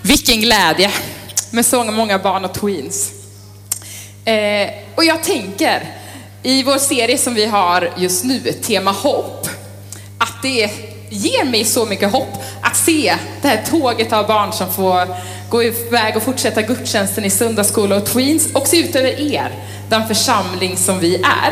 Vilken glädje med så många barn och tweens. Och jag tänker i vår serie som vi har just nu, tema hopp, att det ger mig så mycket hopp att se det här tåget av barn som får gå iväg och fortsätta gudstjänsten i söndagsskola och tweens och se ut över er, den församling som vi är.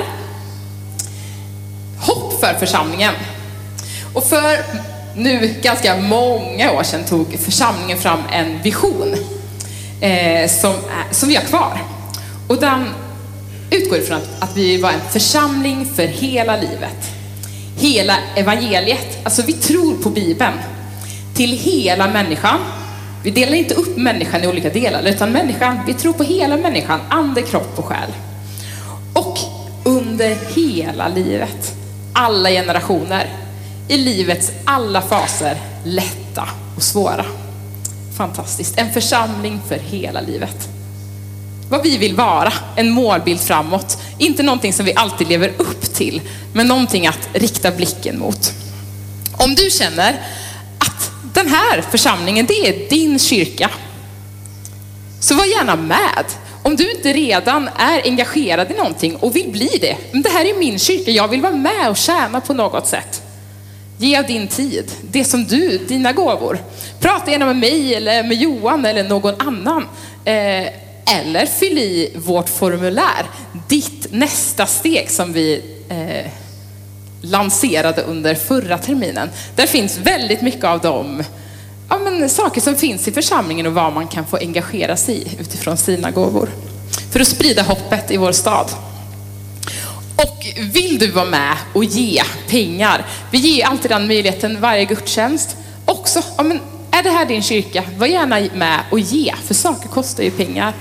Hopp för församlingen. Och för nu ganska många år sedan tog församlingen fram en vision som vi har kvar. Och den utgår ifrån att vi var en församling för hela livet. Hela evangeliet. Alltså vi tror på Bibeln. Till hela människan. Vi delar inte upp människan i olika delar, utan människan, vi tror på hela människan, ande, kropp och själ. Och under hela livet. Alla generationer. I livets alla faser, lätta och svåra. Fantastiskt. En församling för hela livet. Vad vi vill vara, en målbild framåt. Inte någonting som vi alltid lever upp till, men någonting att rikta blicken mot. Om du känner att den här församlingen, det är din kyrka, så var gärna med. Om du inte redan är engagerad i någonting och vill bli det. Men det här är min kyrka, jag vill vara med och tjäna på något sätt. Ge av din tid, det som dina gåvor. Prata gärna med mig eller med Johan eller någon annan. Eller fyll i vårt formulär. Ditt nästa steg som vi lanserade under förra terminen. Där finns väldigt mycket av de saker som finns i församlingen och vad man kan få engagera sig i utifrån sina gåvor. För att sprida hoppet i vår stad. Och vill du vara med och ge pengar? Vi ger alltid den möjligheten varje gudstjänst. Också, är det här din kyrka? Var gärna med och ge, för saker kostar ju pengar.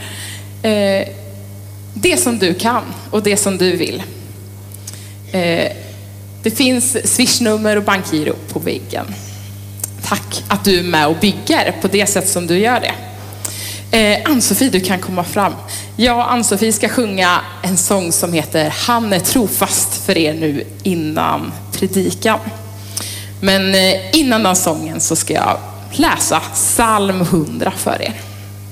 Det som du kan och det som du vill. Det finns swishnummer och bankgiro på väggen. Tack att du är med och bygger på det sätt som du gör det. Ann-Sofie, du kan komma fram. Jag och Ann-Sofie ska sjunga en sång som heter Han är trofast för er nu innan predikan. Men innan den sången så ska jag läsa psalm 100 för er.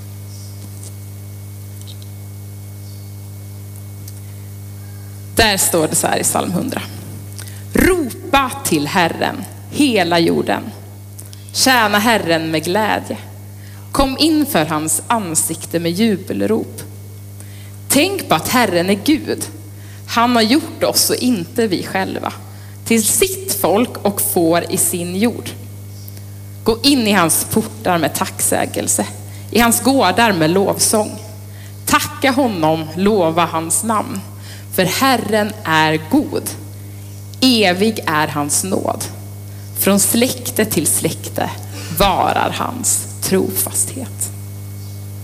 Där står det så här i psalm 100. Ropa till Herren, hela jorden. Tjäna Herren med glädje. Kom in för hans ansikte med jubelrop. Tänk på att Herren är Gud. Han har gjort oss och inte vi själva. Till sitt folk och får i sin jord. Gå in i hans portar med tacksägelse. I hans gårdar med lovsång. Tacka honom, lova hans namn. För Herren är god. Evig är hans nåd. Från släkte till släkte varar hans trofasthet.